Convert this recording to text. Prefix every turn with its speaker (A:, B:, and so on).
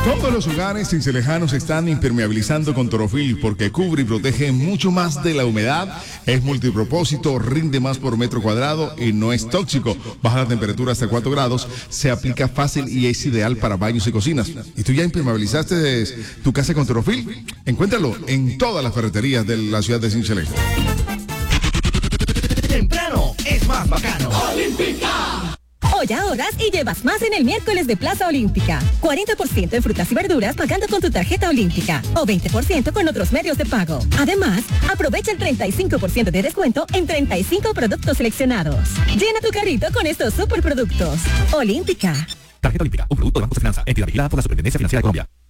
A: Todos los hogares cincelejanos están impermeabilizando con Torofil porque cubre y protege mucho más de la humedad, es multipropósito, rinde más por metro cuadrado y no es tóxico. Baja la temperatura hasta 4 grados, se aplica fácil y es ideal para baños y cocinas. ¿Y tú ya impermeabilizaste tu casa con Torofil? Encuéntralo en todas las ferreterías de la ciudad de Cincelejo.
B: Temprano es más bacano.
C: ¡Olímpica! Hoy ahorras y llevas más en el miércoles de Plaza Olímpica. 40% en frutas y verduras pagando con tu tarjeta Olímpica o 20% con otros medios de pago. Además, aprovecha el 35% de descuento en 35 productos seleccionados. Llena tu carrito con estos superproductos. Olímpica.
D: Tarjeta Olímpica, un producto de Banco de Finanza, entidad vigilada por la Superintendencia Financiera de Colombia.